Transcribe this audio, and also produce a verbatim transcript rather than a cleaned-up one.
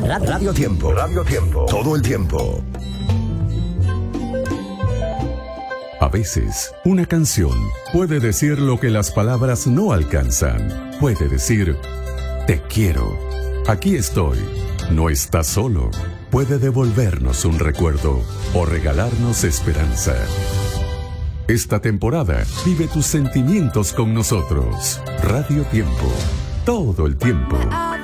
Radio Tiempo. Radio Tiempo. Todo el tiempo. A veces, una canción puede decir lo que las palabras no alcanzan. Puede decir, te quiero, aquí estoy, no estás solo. Puede devolvernos un recuerdo o regalarnos esperanza. Esta temporada, vive tus sentimientos con nosotros. Radio Tiempo, todo el tiempo.